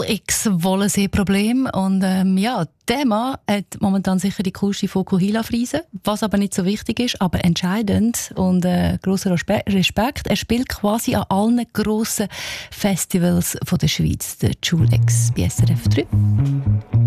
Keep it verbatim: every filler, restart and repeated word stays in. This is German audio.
X Wollensee-Problem. Und ähm, ja, der Mann hat momentan sicher die coolste Fokuhila-Frise, was aber nicht so wichtig ist, aber entscheidend und äh, grosser Respekt. Er spielt quasi an allen grossen Festivals von der Schweiz, der Jul X bei S R F drei.